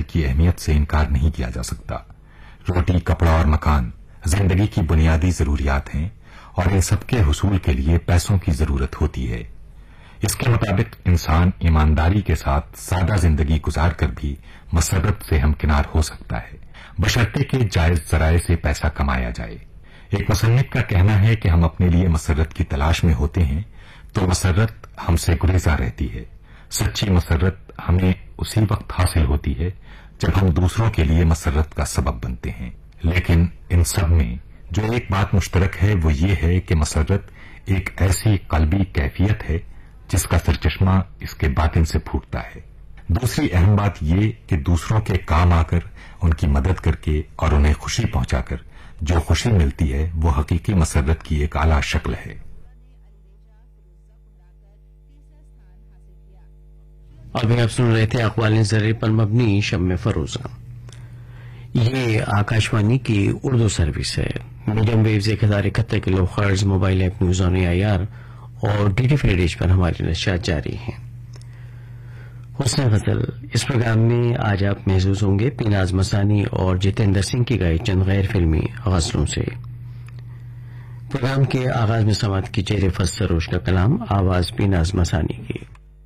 की अहमियत से इनकार नहीं किया जा सकता। रोटी, कपड़ा और मकान जिंदगी की बुनियादी जरूरियात हैं और इन सबके हुसूल के लिए पैसों की जरूरत होती है। इसके मुताबिक इंसान ईमानदारी के साथ सादा जिंदगी गुजार कर भी मसरत से हमकिनार हो सकता है, बशर्ते के जायज जराए से पैसा कमाया जाए। एक मुसन्निफ का कहना है कि हम अपने लिए मसरत की तलाश में होते हैं तो मसरत हमसे गुरेजा रहती है। सच्ची मसरत हमें उसी वक्त हासिल होती है जब हम दूसरों के लिए मसरत का सबब बनते हैं। लेकिन इन सब में जो एक बात मुश्तरक है वो ये है कि मसरत एक ऐसी कल्बी कैफियत है जिसका सरचश्मा इसके बातिन से फूटता है। दूसरी अहम बात ये कि दूसरों के काम आकर उनकी मदद करके और उन्हें खुशी पहुंचाकर जो खुशी मिलती है वो हकीकी मसरत की एक आला शक्ल है। अभी आप सुन रहे थे अक़वाल ज़र्रे पर मबनी शम्मे फरोज़ा। ये आकाशवाणी की उर्दू सर्विस है। Medium waves 1071 kilo hertz, mobile app news on AIR और डीडी फ्री डिश पर हमारी नशियात जारी हैं। हुस्न गजल इस प्रोग्राम में आज आप महसूस होंगे पीनाज मसानी और जितेंद्र सिंह की गाई चंद गैर फिल्मी गजलों से। प्रोग्राम के आगाज में समात कीजिए रिफत सरोज का कलाम, आवाज पीनाज मसानी की।